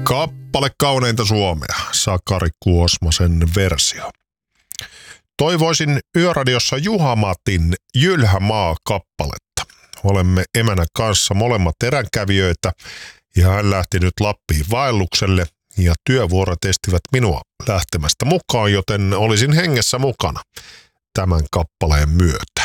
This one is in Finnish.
Kappale kauneinta Suomea, Sakari Kuosmasen versio. Toivoisin Yöradiossa Juha-Matin Jylhä maa-kappaletta. Olemme emänä kanssa molemmat eränkävijöitä ja hän lähti nyt Lappiin vaellukselle ja työvuorot estivät minua lähtemästä mukaan, joten olisin hengessä mukana tämän kappaleen myötä.